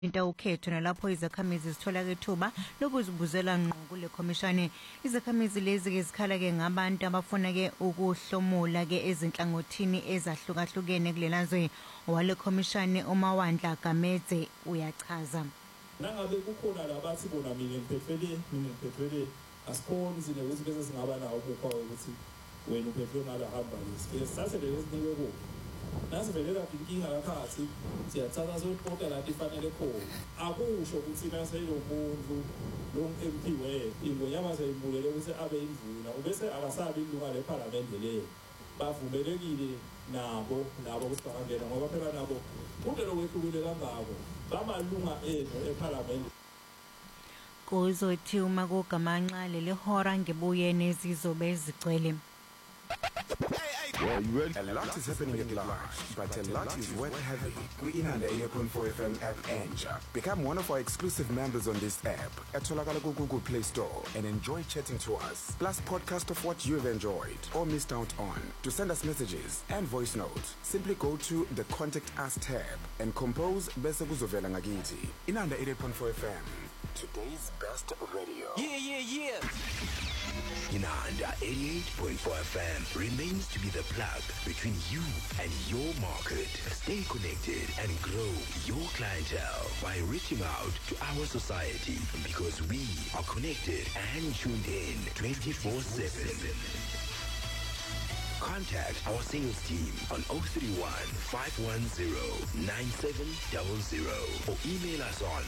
into ukhetho nalapho izakhamizi zithola kethuba lokuzibuzela ngqo kule komishani. Izakhamizi lezi ke zikhala ke ngabantu abafuna ke ukuhlomula ke ezinhlangothini ezahlukahlukene kulelanzwe wale komishani. uMawandla Gamedze uyachaza. Nangabe kukhona labathi bona mina ngiphethwele asikhoni izindlela ukuthi bese singaba nawo ubukho ukuthi wena uphethwe ngala hamba lesi sase lesinike kubo nasivelela inkinga yakhathi siyathatha soyiqoqa la ifanele khona akusho ukuthi naselo muntu lo MP ingonyama sayibulele ukuthi abe imvula ubese akasabi ilunga leParliament leyo bavumelekile nabo ukuthi bangena ngoba phela nabo kungelo kwehlukile kangako bamalunga eParliament. Kuzothi uma kugamanxa leli hora ngibuye nezizobe zigcwele. Well, a lot is happening at large, but a lot is worth having. Inanda 8.4 FM app Anja. Become one of our exclusive members on this app at Google Play Store and enjoy chatting to us. Plus podcast of what you've enjoyed or missed out on. To send us messages and voice notes, simply go to the Contact Us tab and compose Bese Kuzovela Ngakiti. Inanda 8.4 FM. Today's best radio. Yeah. Inanda 88.4 FM remains to be the plug between you and your market. Stay connected and grow your clientele by reaching out to our society because we are connected and tuned in 24/7. Contact our sales team on 031 510 9700 or email us on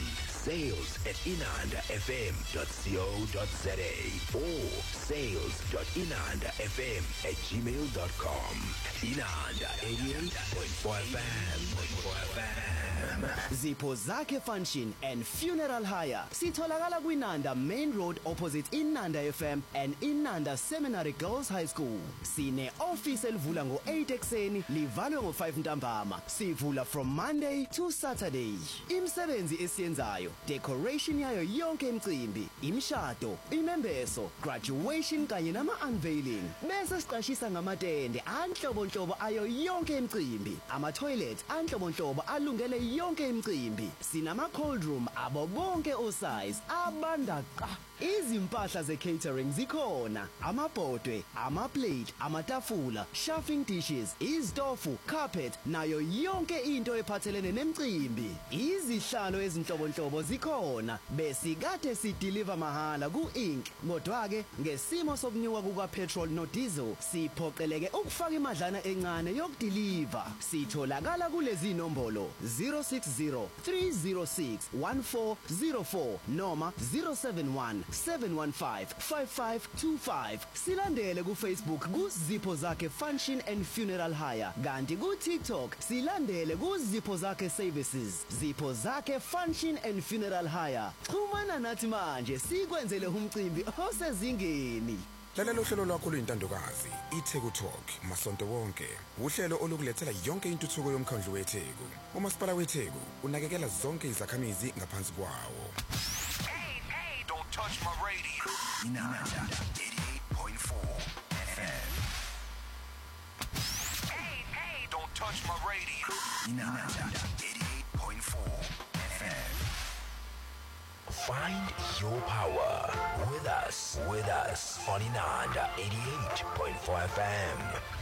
sales@inandafm.co.za or sales.inandafm@gmail.com. Inanda 88.4 FM. Zipho Zakhe Function and Funeral Hire. Sitholakala kwinanda Main Road opposite Inanda FM and Inanda Seminary Girls High School. Sine office elivula ngo-8 ekseni livalwe ngo-5 ntambama. Sivula from Monday to Saturday. Imsebenzi esiyenzayo, decoration yayo yonke imicimbi, imishado, imembeso, graduation kanye nama-unveiling. Bese siqashisa ngamatende anhlobonhlobo ayo yonke imicimbi. Ama-toilet anhlobonhlobo alungele yonke imicimbi. Sinama-cold room abo bonke osize abandaqa. Izimpahla ze-catering zikhona. Amabhodwe, ama-plate, amatafula, chafing dishes, izitofu, carpet nayo yonke into ephathelene nemicimbi. Izihlalo ezinhlobonhlobo zikhona. Besikade sideliver mahala ku-Inc. Kodwa-ke ngesimo sokunyuka kuka-petrol no-diesel siphoqeleke ukufaka imadlana encane yokudeliver. Sitholakala kulezi nombolo 060 306 1404 noma 071 715 5525. Silandele ku-Facebook ku-Zipho Zakhe Function and Funeral Hire. Kanti ku-TikTok silandele ku-Zipho Zakhe Services. Zipho Zakhe Function and Funeral Hire. Xhumana nathi manje sikwenzele umcimbi osezingeni. Lalela uhlelo lwakho luyintandokazi, iTheku Talk, masonto wonke. Uhlelo olukulethela yonke intuthuko yomkhandlu weTheku. uMasipala weTheku unakekela zonke izakhamizi ngaphansi kwawo. Hey, don't touch my radio. Inanda 88.4 FM. Hey, don't touch my radio. Inanda 88.4 FM. Find your power with us on Inanda 88.4 FM.